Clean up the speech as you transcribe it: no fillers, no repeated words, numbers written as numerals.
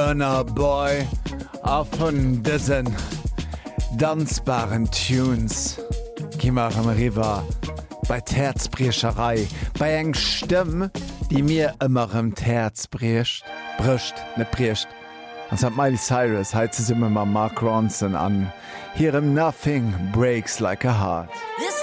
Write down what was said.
Burner Boy a vun dëssen dansbaren Tunes Gimmer am River bei d'Herzbriecherei, bei eng Stëmm, die mir ëmmerem d'Herz briecht net briecht. Ans hat Miley Cyrus heit ze simme ma Mark Ronson an. Hirem Nothing breaks like a heart. This